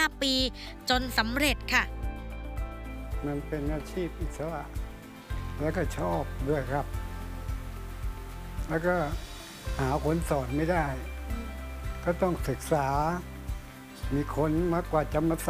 5 ปีจนสำเร็จค่ะมันเป็นอาชีพอิสระแล้วก็ชอบด้วยครับ แล้วก็หาคนสอนไม่ได้ ก็ต้องศึกษา มีคนมากกว่าจะมาสอน